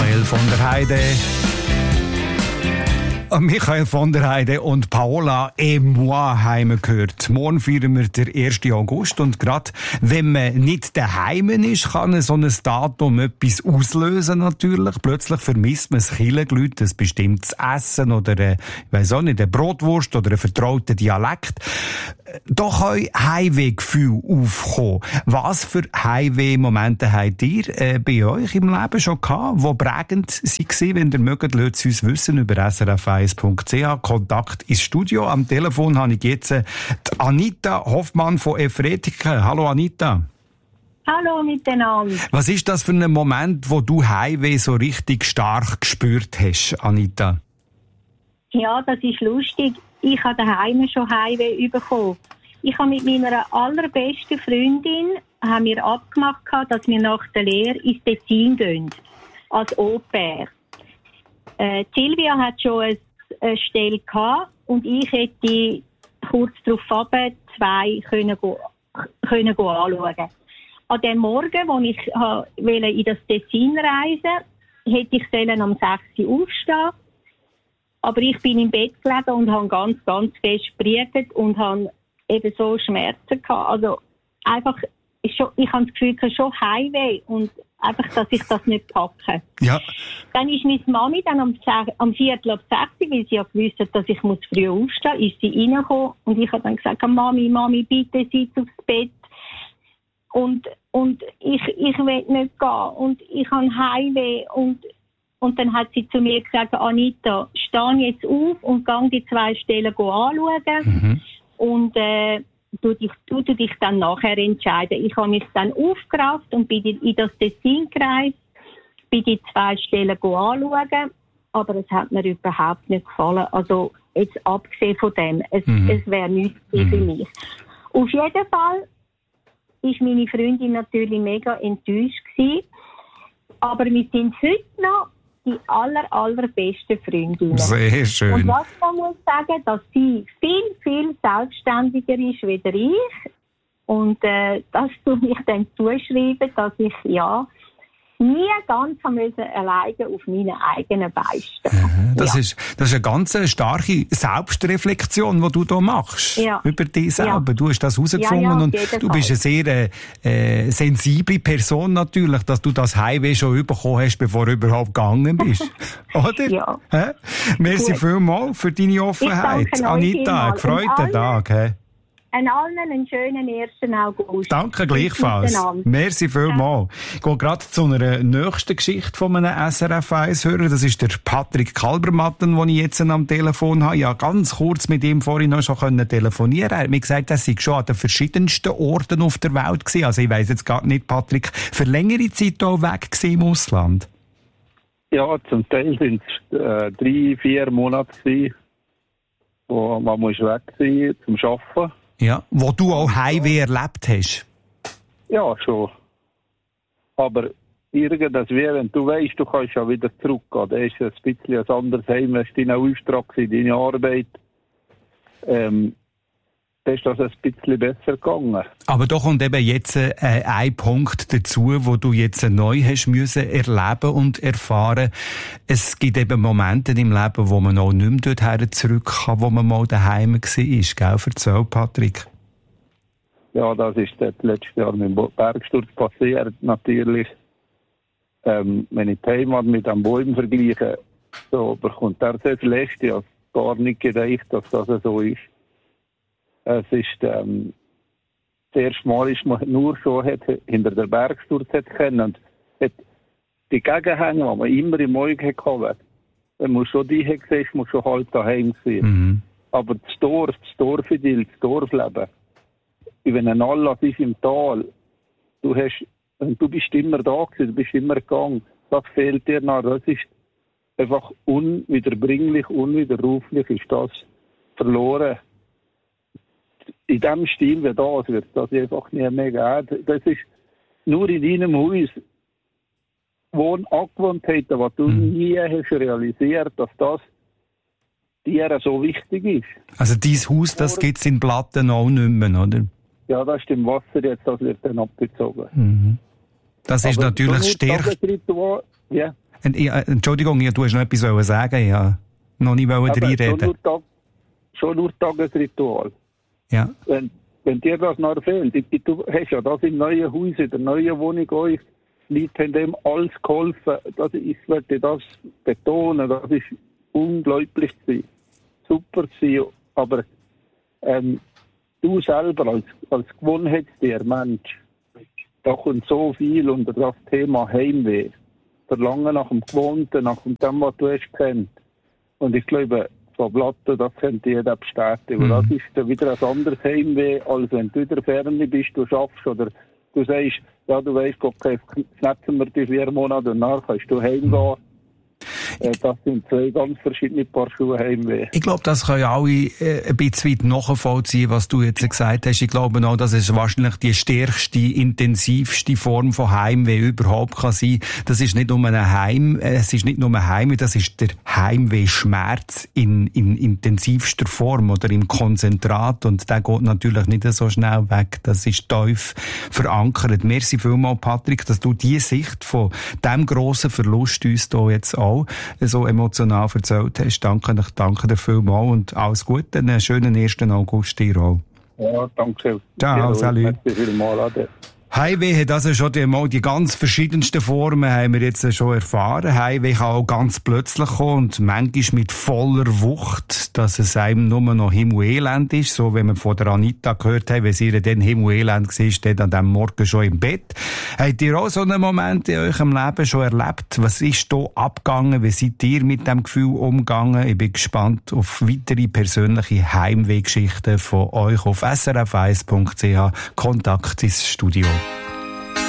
Michael von der Heide und Paola et moi haben wir gehört. Morgen feiern wir den 1. August und gerade wenn man nicht daheim ist, kann so ein Datum etwas auslösen natürlich. Plötzlich vermisst man das Kirchengelüt, ein bestimmtes Essen oder ich weiss auch nicht, eine Brotwurst oder einen vertrauten Dialekt. Da können Heimwehgefühle aufkommen. Was für Heimweh-Momente habt ihr bei euch im Leben schon gehabt, die prägend waren? Wenn ihr mögt, lasst es uns wissen über srf1.ch. Kontakt ins Studio. Am Telefon habe ich jetzt die Anita Hoffmann von Efretiken. Hallo Anita. Hallo miteinander. Was ist das für ein Moment, wo du Heimweh so richtig stark gespürt hast, Anita? Ja, das ist lustig. Ich habe daheim schon Heimweh bekommen. Ich habe mit meiner allerbesten Freundin abgemacht, dass wir nach der Lehre ins Tessin gehen. Als Au-pair. Silvia hat schon eine Stelle gehabt und ich hätte kurz darauf 2 können anschauen. An dem Morgen, als ich in das Tessin reisen wollte, hätte ich am 6 Uhr aufstehen. Aber ich bin im Bett gelegen und habe ganz, ganz fest gebriegt und habe eben so Schmerzen gehabt. Also einfach, ich habe das Gefühl, ich habe schon Heimweh und einfach, dass ich das nicht packe. Ja. Dann ist meine Mami dann am 5:45, weil sie ja gewusst hat, dass ich früh aufstehen muss, ist sie reingekommen und ich habe dann gesagt, Mami, bitte sitz aufs Bett. Und ich will nicht gehen und ich habe Heimweh und dann hat sie zu mir gesagt, Anita, steh jetzt auf und geh die 2 Stellen anschauen. Mhm. Und du dich dann nachher entscheiden. Ich habe mich dann aufgerafft und bin in das Tessin gereist, bin die 2 Stellen anschauen, aber es hat mir überhaupt nicht gefallen. Also jetzt abgesehen von dem, es wäre nichts für mich. Auf jeden Fall ist meine Freundin natürlich mega enttäuscht gewesen, aber wir sind heute noch die allerbesten Freundinnen. Sehr schön. Und was man muss sagen, dass sie viel, viel selbstständiger ist als ich. Und das tue ich dann zuschreiben, dass ich nie ganz alleine auf meine eigenen Beine stehen. Das ist eine ganz starke Selbstreflexion, die du da machst. Ja. Über dich selber. Ja. Du hast das herausgefunden und du bist eine sehr sensible Person natürlich, dass du das Heimweh schon bekommen hast, bevor du überhaupt gegangen bist. Oder? Ja. Merci vielmals für deine Offenheit. Anita, gefreuten Tag. An allen einen schönen 1. August. Danke gleichfalls. Merci vielmals. Ich gehe gerade zu einer nächsten Geschichte von einem SRF1-Hörer. Das ist der Patrick Kalbermatten, den ich jetzt am Telefon habe. Ja, ganz kurz mit ihm vorhin noch schon telefonieren. Er hat mir gesagt, er sei schon an den verschiedensten Orten auf der Welt gewesen. Also ich weiss jetzt gar nicht, Patrick, für längere Zeit auch weg gewesen im Ausland? Ja, zum Teil sind es 3-4 Monate gewesen, wo man weg war zum Arbeiten. Ja, wo du auch Heimweh erlebt hast? Ja, schon. Aber irgendwas wäre, wenn du weißt, du kannst ja wieder zurückgehen. Da ist ein bisschen ein anderes Heim, das ist dein Auftrag, deine Arbeit. Da ist das ein bisschen besser gegangen. Aber da kommt eben jetzt ein Punkt dazu, wo du jetzt neu hast müssen erleben und erfahren. Es gibt eben Momente im Leben, wo man auch nicht mehr dorthin zurück kann, wo man mal daheim war. Gell? Erzähl, Patrick. Ja, das ist letztes Jahr mit dem Bergsturz passiert, natürlich. Wenn ich die Heimat mit einem Bäumen vergleiche, so bekommt er sehr schlecht. Ich habe gar nicht gedacht, dass das so ist. Es ist, das erste Mal ist man nur schon hinter der Bergsturz kennen und die Gegenhänge, die man immer im Auge hatte, wenn man schon die gesehen hat, muss schon halt daheim sein. Mhm. Aber das Dorfidyll, das Dorfleben, wenn ein Anlass ist im Tal, du bist immer da gewesen, du bist immer gegangen, das fehlt dir noch, das ist einfach unwiederbringlich, unwiderruflich ist das verloren. In dem Stil wie das wird das einfach nicht mehr geben. Das ist nur in deinem Haus Angewohnheiten, was du nie hast realisiert, dass das dir so wichtig ist. Also dein Haus, das gibt es in Platten auch nicht mehr, oder? Ja, das ist im Wasser jetzt, das wird dann abgezogen. Mhm. Das ist aber natürlich stärker. Ja. Entschuldigung, du hast noch etwas sagen. Ja, noch nicht reinreden. Schon nur Tagesritual. Ja. Wenn dir das noch fehlt, du hast ja das im neuen Haus, in der neuen Wohnung euch, Leute haben dem alles geholfen. Ich werde das betonen, das ist unglaublich gewesen. Super gewesen, aber du selber als Gewohnheitstier, Mensch, da kommt so viel unter das Thema Heimweh. Verlangen nach dem Gewohnten, nach dem, was du hast kennt. Und ich glaube, von Platten, das könnte jeder bestätigen. Das ist dann wieder ein anderes Heimweh, als wenn du in der Ferne bist, du schaffst oder du sagst, ja, du weißt, okay, schnetzen wir die 4 Monate und nachher kannst du heimgehen. Das sind 2 ganz verschiedene Paar Schuhe Heimweh. Ich glaube, das können alle ein bisschen weit nachvollziehen, was du jetzt gesagt hast. Ich glaube auch, dass es wahrscheinlich die stärkste, intensivste Form von Heimweh überhaupt kann sein. Das ist nicht nur es ist nicht nur ein Heimweh, das ist der Heimweh-Schmerz in intensivster Form oder im Konzentrat. Und der geht natürlich nicht so schnell weg. Das ist tief verankert. Merci vielmals, Patrick, dass du die Sicht von diesem grossen Verlust uns hier jetzt auch so emotional erzählt hast. Danke dir vielmals und alles Gute. Einen schönen 1. August dir auch. Ja, danke. Ciao, salut. Heimweh hat also schon die ganz verschiedensten Formen, haben wir jetzt schon erfahren. Heimweh kann auch ganz plötzlich kommen und manchmal mit voller Wucht, dass es einem nur noch Himmelelend ist. So, wenn wir von der Anita gehört haben, wenn sie dann Himmelelend war, dann an diesem Morgen schon im Bett. Habt ihr auch so einen Moment in eurem Leben schon erlebt? Was ist da abgegangen? Wie seid ihr mit dem Gefühl umgegangen? Ich bin gespannt auf weitere persönliche Heimwehgeschichten von euch auf srf1.ch. Kontakt ins Studio.